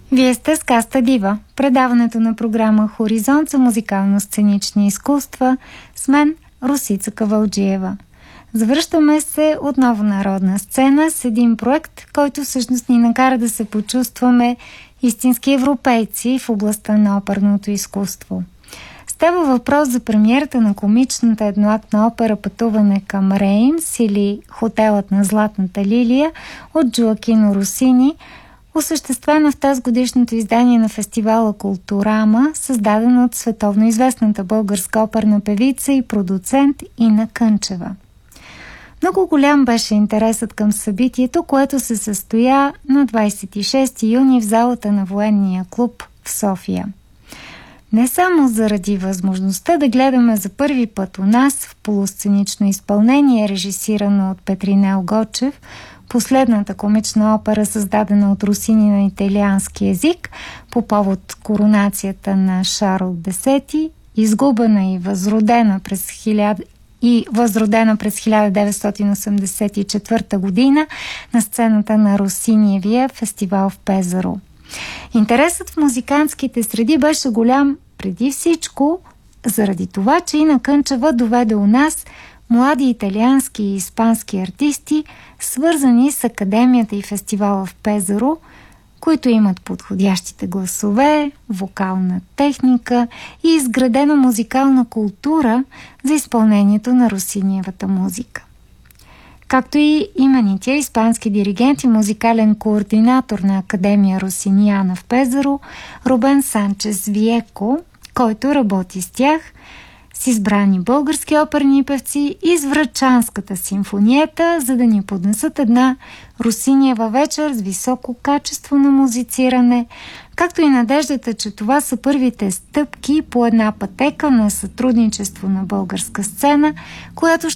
Вие сте с Каста Дива, предаването на програма Хоризонт за музикално-сценични изкуства с мен Росица Кавалджиева. Завръщаме се отново на родна сцена с един проект, който всъщност ни накара да се почувстваме истински европейци в областта на оперното изкуство. Става въпрос за премиерата на комичната едноактна опера "Пътуване към Реймс" или "Хотелът на Златната лилия" от Джоакино Росини, осъществена в тази годишното издание на фестивала Културама, създаден от световно известната българска оперна певица и продуцент Ина Кънчева. Много голям беше интересът към събитието, което се състоя на 26 юни в залата на Военния клуб в София. Не само заради възможността да гледаме за първи път у нас в полусценично изпълнение, режисирано от Петринел Гочев, последната комична опера, създадена от Росини на италиански език по повод коронацията на Шарл X, изгубена и възродена през 1984 година на сцената на Росиниевия фестивал в Пезаро. Интересът в музикантските среди беше голям преди всичко заради това, че Ина Кънчева доведе у нас млади италиански и испански артисти, свързани с академията и фестивала в Пезаро, които имат подходящите гласове, вокална техника и изградена музикална култура за изпълнението на Росиниевата музика. Както и именития испански диригент и музикален координатор на Академия Росиниана в Пезаро Рубен Санчес Виеко, който работи с тях, с избрани български оперни певци и с Врачанската симфониета, за да ни поднесат една Росиниева вечер с високо качество на музициране, както и надеждата, че това са първите стъпки по една пътека на сътрудничество на българска сцена, която ще